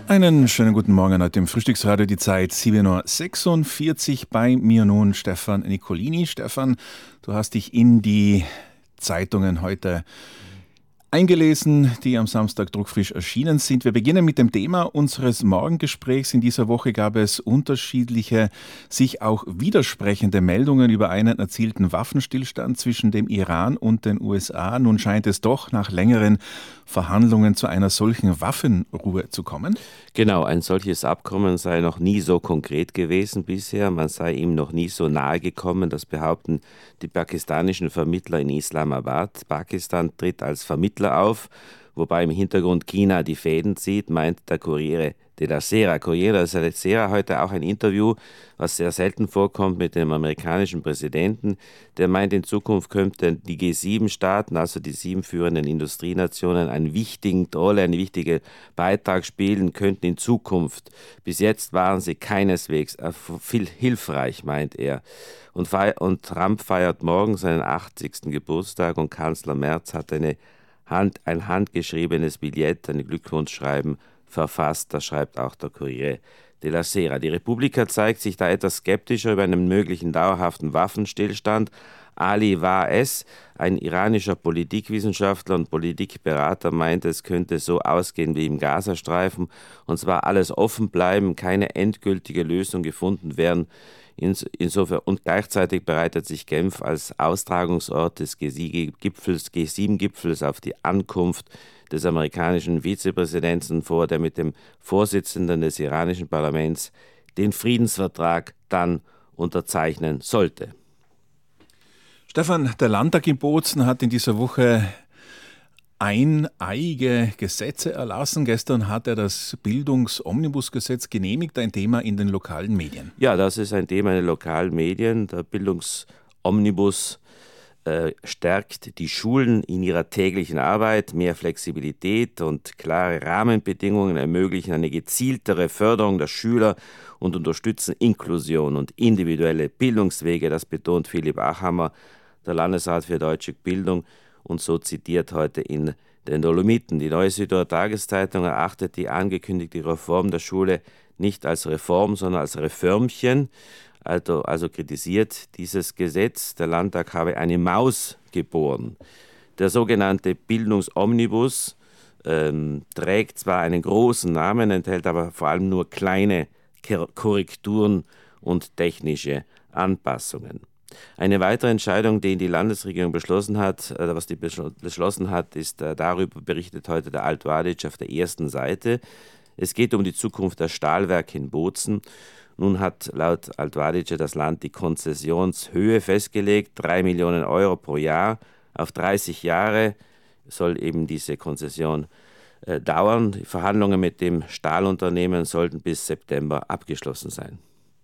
Einen schönen guten Morgen heute im Frühstücksradio, die Zeit 7:46 Uhr. Bei mir nun Stefan Nicolini. Stefan, du hast dich in die Zeitungen heute eingelesen, die am Samstag druckfrisch erschienen sind. Wir beginnen mit dem Thema unseres Morgengesprächs. In dieser Woche gab es unterschiedliche, sich auch widersprechende Meldungen über einen erzielten Waffenstillstand zwischen dem Iran und den USA. Nun scheint es doch nach längeren Verhandlungen zu einer solchen Waffenruhe zu kommen. Genau, ein solches Abkommen sei noch nie so konkret gewesen bisher. Man sei ihm noch nie so nahe gekommen. Das behaupten die pakistanischen Vermittler in Islamabad. Pakistan tritt als Vermittler auf, wobei im Hintergrund China die Fäden zieht, meint der Corriere della Sera. Corriere della Sera heute auch ein Interview, was sehr selten vorkommt, mit dem amerikanischen Präsidenten. Der meint, in Zukunft könnten die G7-Staaten, also die 7 führenden Industrienationen, eine wichtige Rolle, einen wichtigen Beitrag spielen, könnten in Zukunft. Bis jetzt waren sie keineswegs viel hilfreich, meint er. Und Trump feiert morgen seinen 80. Geburtstag und Kanzler Merz hat ein handgeschriebenes Billett, ein Glückwunschschreiben verfasst. Das schreibt auch der Corriere della Sera. Die Republika zeigt sich da etwas skeptischer über einen möglichen dauerhaften Waffenstillstand. Ali Waes, ein iranischer Politikwissenschaftler und Politikberater, meint, es könnte so ausgehen wie im Gazastreifen, und zwar alles offen bleiben, keine endgültige Lösung gefunden werden. Insofern, und gleichzeitig bereitet sich Genf als Austragungsort des G7-Gipfels auf die Ankunft des amerikanischen Vizepräsidenten vor, der mit dem Vorsitzenden des iranischen Parlaments den Friedensvertrag dann unterzeichnen sollte. Stefan, der Landtag in Bozen hat in dieser Woche eineiige Gesetze erlassen. Gestern hat er das Bildungsomnibusgesetz genehmigt, ein Thema in den lokalen Medien. Ja, das ist ein Thema in den lokalen Medien. Der Bildungsomnibus stärkt die Schulen in ihrer täglichen Arbeit. Mehr Flexibilität und klare Rahmenbedingungen ermöglichen eine gezieltere Förderung der Schüler und unterstützen Inklusion und individuelle Bildungswege. Das betont Philipp Achammer, der Landesrat für deutsche Bildung, und so zitiert heute in den Dolomiten. Die Neue Südtiroler Tageszeitung erachtet die angekündigte Reform der Schule nicht als Reform, sondern als Reformchen. Also kritisiert dieses Gesetz, der Landtag habe eine Maus geboren. Der sogenannte Bildungsomnibus trägt zwar einen großen Namen, enthält aber vor allem nur kleine Korrekturen und technische Anpassungen. Eine weitere Entscheidung, die die Landesregierung beschlossen hat, ist, darüber berichtet heute der Alt-Wadic auf der ersten Seite. Es geht um die Zukunft der Stahlwerke in Bozen. Nun hat laut Alt-Wadic das Land die Konzessionshöhe festgelegt, 3 Millionen Euro pro Jahr. Auf 30 Jahre soll eben diese Konzession dauern. Die Verhandlungen mit dem Stahlunternehmen sollten bis September abgeschlossen sein.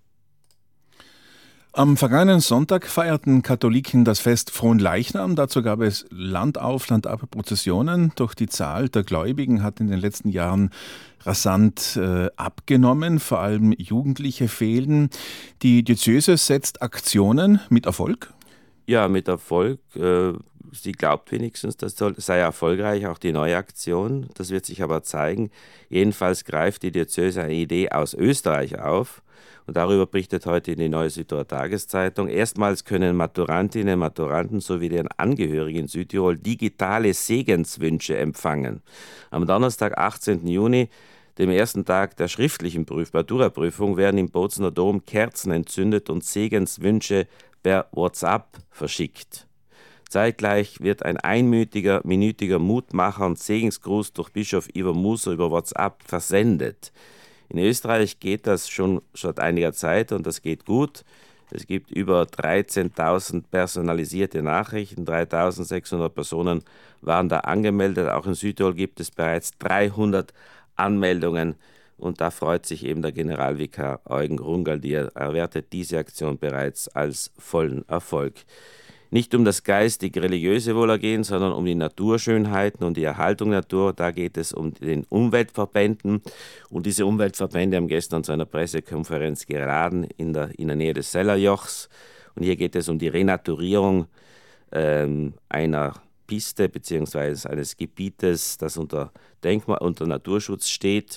Am vergangenen Sonntag feierten Katholiken das Fest Fronleichnam. Dazu gab es landauf, landab Prozessionen. Doch die Zahl der Gläubigen hat in den letzten Jahren rasant abgenommen. Vor allem Jugendliche fehlen. Die Diözese setzt Aktionen mit Erfolg? Ja, mit Erfolg. Sie glaubt wenigstens, das sei erfolgreich, auch die neue Aktion. Das wird sich aber zeigen. Jedenfalls greift die Diözese eine Idee aus Österreich auf. Und darüber berichtet heute die Neue Südtiroler Tageszeitung. Erstmals können Maturantinnen und Maturanten sowie deren Angehörigen in Südtirol digitale Segenswünsche empfangen. Am Donnerstag, 18. Juni, dem ersten Tag der schriftlichen Matura-Prüfung, werden im Bozener Dom Kerzen entzündet und Segenswünsche per WhatsApp verschickt. Zeitgleich wird ein minütiger Mutmacher und Segensgruß durch Bischof Ivo Muser über WhatsApp versendet. In Österreich geht das schon seit einiger Zeit und das geht gut. Es gibt über 13.000 personalisierte Nachrichten, 3.600 Personen waren da angemeldet. Auch in Südtirol gibt es bereits 300 Anmeldungen und da freut sich eben der Generalvikar Eugen Rungaldier. Er wertet diese Aktion bereits als vollen Erfolg. Nicht um das geistig-religiöse Wohlergehen, sondern um die Naturschönheiten und die Erhaltung der Natur. Da geht es um den Umweltverbänden. Und diese Umweltverbände haben gestern zu einer Pressekonferenz geladen in der Nähe des Sellerjochs. Und hier geht es um die Renaturierung einer Piste bzw. eines Gebietes, das unter Naturschutz steht.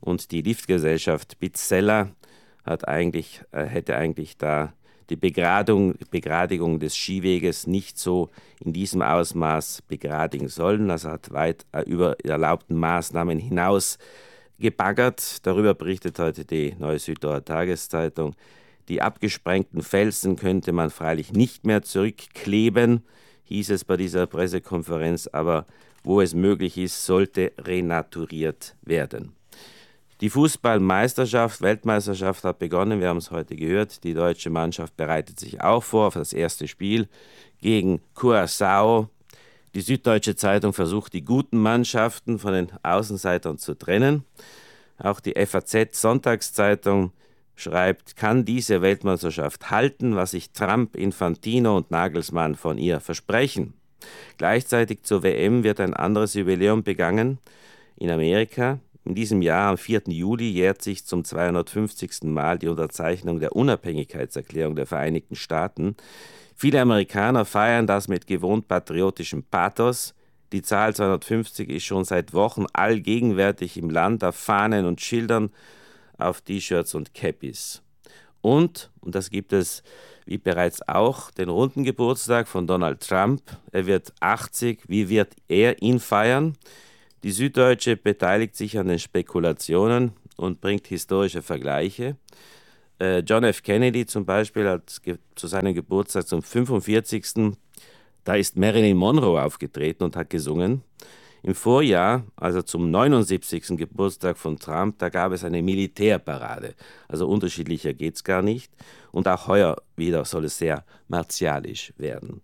Und die Liftgesellschaft Bitzella hätte eigentlich da die Begradigung des Skiweges nicht so in diesem Ausmaß begradigen sollen. Also hat weit über die erlaubten Maßnahmen hinaus gebaggert. Darüber berichtet heute die Neue Südtiroler Tageszeitung. Die abgesprengten Felsen könnte man freilich nicht mehr zurückkleben, hieß es bei dieser Pressekonferenz, aber wo es möglich ist, sollte renaturiert werden. Die Fußballmeisterschaft, Weltmeisterschaft hat begonnen, wir haben es heute gehört. Die deutsche Mannschaft bereitet sich auch vor auf das erste Spiel gegen Curaçao. Die Süddeutsche Zeitung versucht, die guten Mannschaften von den Außenseitern zu trennen. Auch die FAZ Sonntagszeitung schreibt, kann diese Weltmeisterschaft halten, was sich Trump, Infantino und Nagelsmann von ihr versprechen. Gleichzeitig zur WM wird ein anderes Jubiläum begangen in Amerika. In diesem Jahr, am 4. Juli, jährt sich zum 250. Mal die Unterzeichnung der Unabhängigkeitserklärung der Vereinigten Staaten. Viele Amerikaner feiern das mit gewohnt patriotischem Pathos. Die Zahl 250 ist schon seit Wochen allgegenwärtig im Land auf Fahnen und Schildern, auf T-Shirts und Cappies. Und das gibt es wie bereits auch, den runden Geburtstag von Donald Trump. Er wird 80. Wie wird er ihn feiern? Die Süddeutsche beteiligt sich an den Spekulationen und bringt historische Vergleiche. John F. Kennedy zum Beispiel hat zu seinem Geburtstag zum 45. Da ist Marilyn Monroe aufgetreten und hat gesungen. Im Vorjahr, also zum 79. Geburtstag von Trump, da gab es eine Militärparade. Also unterschiedlicher geht es gar nicht. Und auch heuer wieder soll es sehr martialisch werden.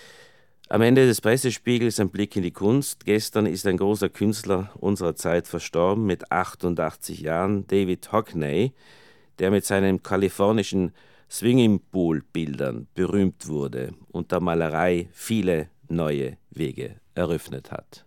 Am Ende des Pressespiegels ein Blick in die Kunst. Gestern ist ein großer Künstler unserer Zeit verstorben mit 88 Jahren, David Hockney, der mit seinen kalifornischen Swimmingpool-Bildern berühmt wurde und der Malerei viele neue Wege eröffnet hat.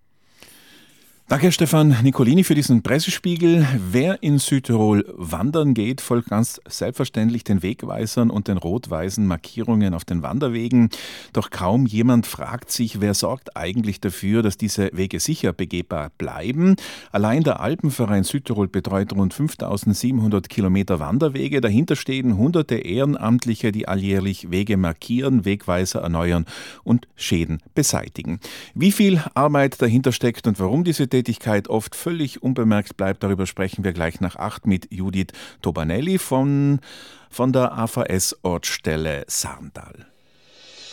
Danke, Stefan Nicolini, für diesen Pressespiegel. Wer in Südtirol wandern geht, folgt ganz selbstverständlich den Wegweisern und den rot-weißen Markierungen auf den Wanderwegen. Doch kaum jemand fragt sich, wer sorgt eigentlich dafür, dass diese Wege sicher begehbar bleiben. Allein der Alpenverein Südtirol betreut rund 5.700 Kilometer Wanderwege. Dahinter stehen hunderte Ehrenamtliche, die alljährlich Wege markieren, Wegweiser erneuern und Schäden beseitigen. Wie viel Arbeit dahinter steckt und warum diese Tätigkeit oft völlig unbemerkt bleibt, darüber sprechen wir gleich nach 8 mit Judith Tobanelli von der AVS-Ortsstelle Sarntal.